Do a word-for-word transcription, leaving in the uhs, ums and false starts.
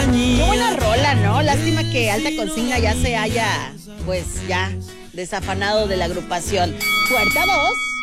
Qué buena rola, ¿no? Lástima que Alta Consigna ya se haya, pues ya, desafanado de la agrupación. Puerta dos.